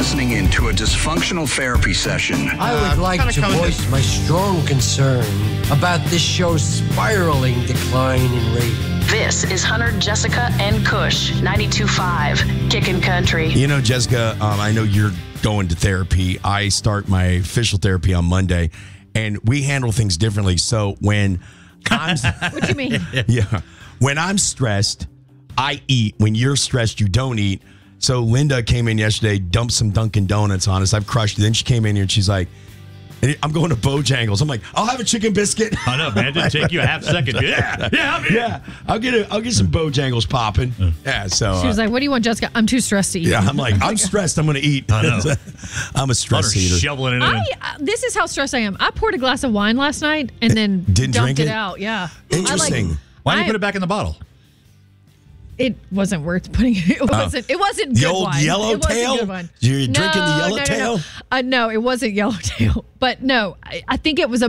listening in to a dysfunctional therapy session. I would like to voice my strong concern about this show's spiraling decline in ratings. This is Hunter, Jessica, and Kush, 92.5, Kickin' Country. You know, Jessica, I know you're going to therapy. I start my official therapy on Monday, and we handle things differently. So when I'm... What do you mean? Yeah. When I'm stressed, I eat. When you're stressed, you don't eat. So Linda came in yesterday, dumped some Dunkin' Donuts on us. I've crushed it. Then she came in here and she's like, I'm going to Bojangles. I'm like, I'll have a chicken biscuit. I know, man. It didn't take you a half second. I'm here. Yeah. I'll get some Bojangles popping. Yeah. So She was like, what do you want, Jessica? I'm too stressed to eat. yeah, I'm like, I'm stressed. I'm going to eat. I know. I'm a stress Hunter eater. shoveling it in. This is how stressed I am. I poured a glass of wine last night and then Didn't dumped drink it it? out. Yeah. Interesting. Why didn't I- you put it back in the bottle? It wasn't worth putting it. It wasn't The good old wine. It wasn't Yellowtail? good wine. You're drinking the Yellowtail? No, it wasn't Yellowtail. But no, I think it was a